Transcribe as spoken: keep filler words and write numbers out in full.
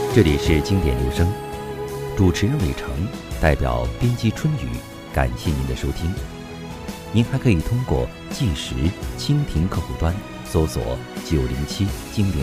这里是经典留声，主持人伟成，代表编辑春雨，感谢您的收听。您还可以通过计时、蜻蜓客户端搜索九零七经典